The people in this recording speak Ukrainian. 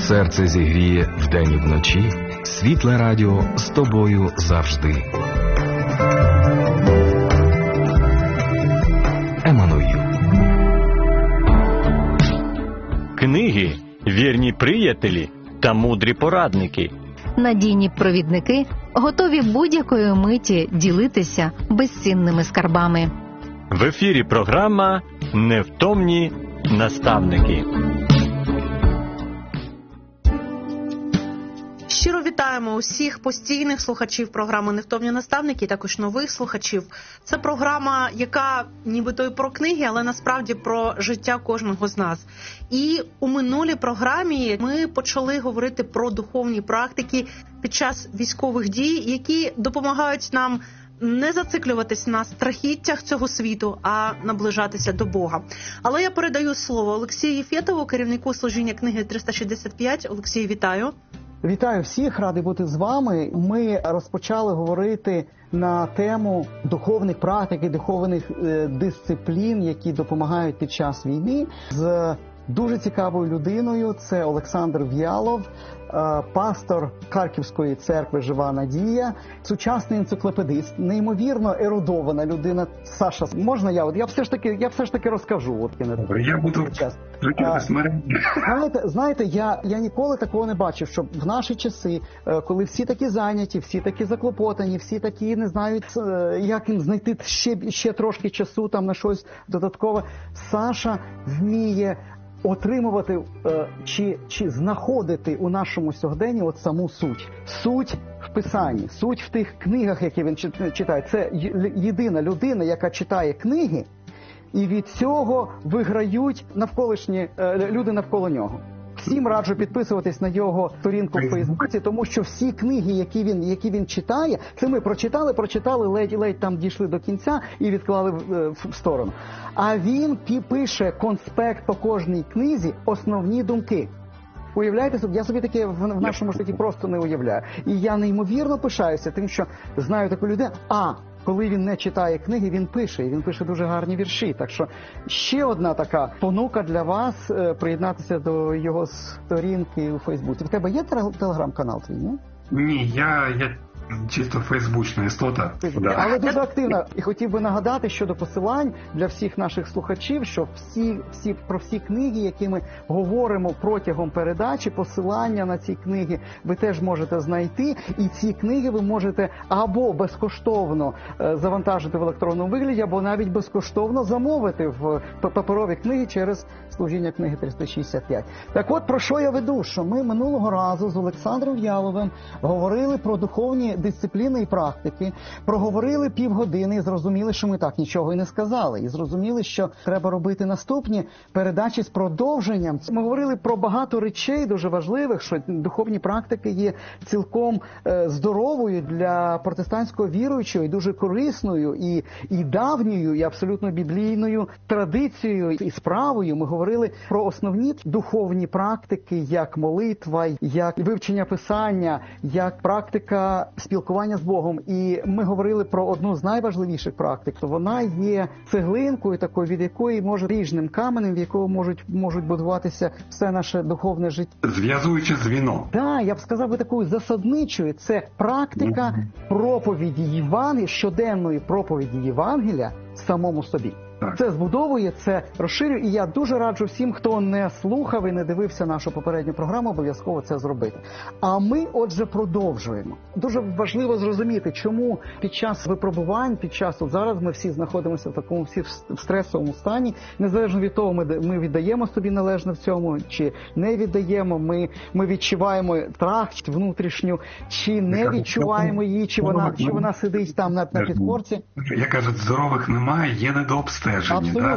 серце зігріє вдень і вночі, світле радіо з тобою завжди. Еммануїл. Книги – вірні приятелі та мудрі порадники. Надійні провідники, готові будь-якої миті ділитися безцінними скарбами. В ефірі програма «Невтомні наставники». Щиро вітаємо усіх постійних слухачів програми «Невтомні наставники» і також нових слухачів. Це програма, яка нібито і про книги, але насправді про життя кожного з нас. І у минулій програмі ми почали говорити про духовні практики під час військових дій, які допомагають нам не зациклюватись на страхіттях цього світу, а наближатися до Бога. Але я передаю слово Олексію Єфєтову, керівнику служіння книги 365. Олексій, вітаю. Вітаю всіх, радий бути з вами. Ми розпочали говорити на тему духовних практик і духовних дисциплін, які допомагають під час війни, з дуже цікавою людиною. Це Олександр В'ялов, пастор Харківської церкви «Жива надія», сучасний енциклопедист, неймовірно ерудована людина. Саша, можна я все ж таки розкажу. Добре, я буду життя смирення. Знаєте, я ніколи такого не бачив, щоб в наші часи, коли всі такі зайняті, всі такі заклопотані, всі такі не знають, як їм знайти ще трошки часу там на щось додаткове, Саша вміє отримувати чи знаходити у нашому сьогоденні от саму суть. Суть в Писанні, суть в тих книгах, які він читає. Це єдина людина, яка читає книги, і від цього виграють навколишні люди навколо нього. Всім раджу підписуватись на його сторінку в Фейсбуці, тому що всі книги, які він читає, це ми прочитали, ледь там дійшли до кінця і відклали в сторону. А він пише конспект по кожній книзі, основні думки. Уявляєте собі? Я собі таке в нашому житті просто не уявляю. І я неймовірно пишаюся тим, що знаю таку людину. Коли він не читає книги, він пише, і він пише дуже гарні вірші. Так що ще одна така понука для вас приєднатися до його сторінки у Фейсбуці. В тебе є телеграм-канал твій, ні? Ні, я чисто фейсбучна істота. Да. Але дуже активна. І хотів би нагадати щодо посилань для всіх наших слухачів, що про всі книги, які ми говоримо протягом передачі, посилання на ці книги ви теж можете знайти. І ці книги ви можете або безкоштовно завантажити в електронному вигляді, або навіть безкоштовно замовити в паперові книги через служіння книги 365. Так от, про що я веду? Що ми минулого разу з Олександром В'яловим говорили про духовні дисципліни і практики, проговорили півгодини і зрозуміли, що ми так нічого і не сказали. І зрозуміли, що треба робити наступні передачі з продовженням. Ми говорили про багато речей дуже важливих, що духовні практики є цілком здоровою для протестантського віруючого і дуже корисною і давньою, і абсолютно біблійною традицією і справою. Ми говорили про основні духовні практики, як молитва, як вивчення Писання, як практика спілкування з Богом. І ми говорили про одну з найважливіших практик. Вона є цеглинкою такою, від якої може ріжним каменем, в якого можуть будуватися все наше духовне життя. Зв'язуючи звіно. Так, я б сказав би такою засадничою. Це практика проповіді Євангелія, щоденної проповіді Євангелія самому собі. Це збудовує, це розширює, і я дуже раджу всім, хто не слухав і не дивився нашу попередню програму, обов'язково це зробити. А ми, отже, продовжуємо. Дуже важливо зрозуміти, чому під час випробувань, зараз ми всі знаходимося в такому в стресовому стані, незалежно від того, ми віддаємо собі належне в цьому, чи не віддаємо, ми відчуваємо трахть внутрішню, чи не відчуваємо її, чи вона сидить там на підпорці. Я кажу, здорових немає, є недообстеження. Абсолютно.